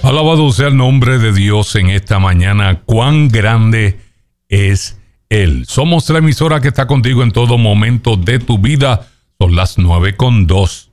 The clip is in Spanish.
Alabado sea el nombre de Dios en esta mañana. Cuán grande es Él. Somos la emisora que está contigo en todo momento de tu vida. Son las 9:02.